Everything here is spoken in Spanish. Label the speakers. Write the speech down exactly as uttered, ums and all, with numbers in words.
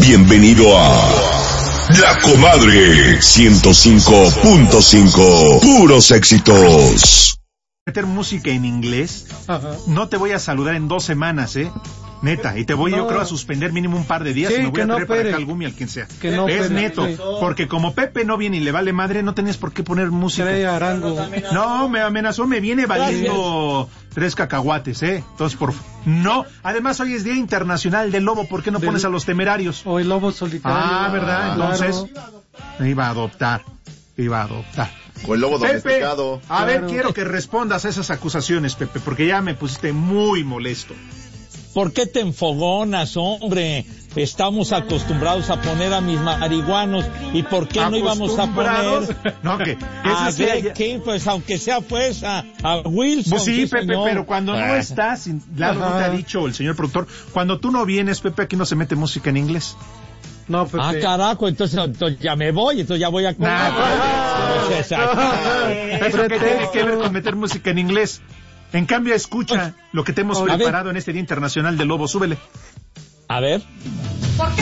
Speaker 1: Bienvenido a La Comadre ciento cinco punto cinco. Puros éxitos.
Speaker 2: Meter música en inglés, ajá, no te voy a saludar en dos semanas, ¿eh? Neta, y te voy no. yo creo a suspender mínimo un par de días, sí, y me voy a traer no para acá al Gumi, al quien sea. Que no es pere, neto, sí. Porque como Pepe no viene y le vale madre, no tenías por qué poner música. No, me amenazó, me viene valiendo Gracias. tres cacahuates, ¿eh? Entonces, por no. Además, hoy es Día Internacional del Lobo, ¿por qué no del... pones a Los Temerarios?
Speaker 3: O el Lobo Solitario.
Speaker 2: Ah, ¿verdad? Entonces, claro. iba a adoptar, iba a adoptar.
Speaker 4: O el lobo
Speaker 2: Pepe,
Speaker 4: domesticado.
Speaker 2: A claro. ver, quiero que respondas a esas acusaciones, Pepe, porque ya me pusiste muy molesto.
Speaker 5: ¿Por qué te enfogonas, hombre? Estamos acostumbrados a poner a mis marihuanos. ¿Y por qué no íbamos a poner?
Speaker 2: No, que
Speaker 5: ¿A Greg King? Pues aunque sea pues a, a Wilson.
Speaker 2: Pues sí,
Speaker 5: sí,
Speaker 2: Pepe,
Speaker 5: señor.
Speaker 2: Pero cuando ah. no estás, claro, no te ha dicho el señor productor, cuando tú no vienes, Pepe, aquí no se mete música en inglés.
Speaker 3: No, Pepe.
Speaker 5: Ah, carajo, entonces, entonces ya me voy, entonces ya voy a...
Speaker 2: Nah, no, Eso que tiene que ver con meter música en inglés. En cambio, escucha lo que te hemos preparado en este Día Internacional del Lobo. Súbele.
Speaker 5: A ver.